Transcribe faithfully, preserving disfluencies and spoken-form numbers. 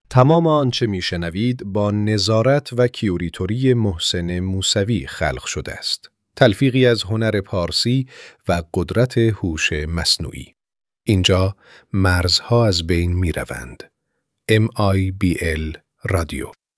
تمام آنچه میشنوید با نظارت و کیوریتوری محسن موسوی خلق شده است. تلفیقی از هنر پارسی و قدرت هوش مصنوعی. اینجا مرزها از بین می روند. ام آی بی ال رادیو